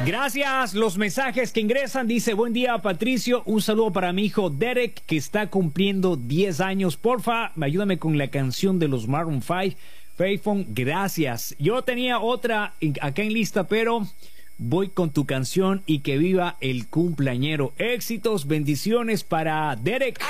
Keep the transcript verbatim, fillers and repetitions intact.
Gracias. Los mensajes que ingresan. Dice, buen día, Patricio. Un saludo para mi hijo Derek, que está cumpliendo diez años. Porfa, ayúdame con la canción de los Maroon cinco. Payphone, gracias. Yo tenía otra acá en lista, pero voy con tu canción y que viva el cumpleañero. Éxitos, bendiciones para Derek.